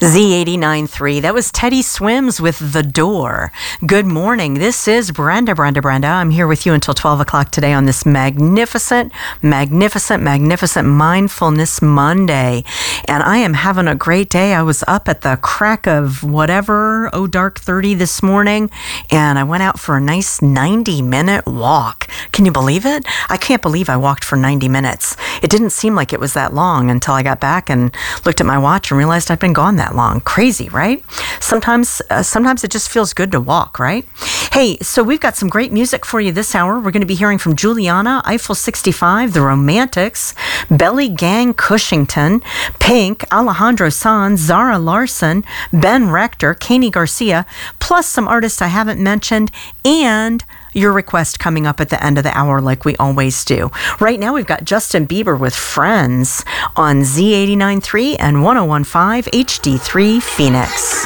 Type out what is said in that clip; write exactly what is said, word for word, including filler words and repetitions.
Z eighty-nine point three. That was Teddy Swims with The Door. Good morning. This is Brenda, Brenda, Brenda. I'm here with you until twelve o'clock today on this magnificent, magnificent, magnificent Mindfulness Monday. And I am having a great day. I was up at the crack of whatever, oh, dark thirty this morning, and I went out for a nice ninety-minute walk. Can you believe it? I can't believe I walked for ninety minutes. It didn't seem like it was that long until I got back and looked at my watch and realized I'd been gone that long. Crazy, right? Sometimes uh, sometimes it just feels good to walk, right? Hey, so we've got some great music for you this hour. We're going to be hearing from Juliana, Eiffel sixty-five, The Romantics, Belly Gang Cushington, Pink, Alejandro Sanz, Zara Larson, Ben Rector, Kani Garcia, plus some artists I haven't mentioned, and your request coming up at the end of the hour like we always do. Right now we've got Justin Bieber with Friends on Z eighty-nine point three and one oh one point five H D three Phoenix.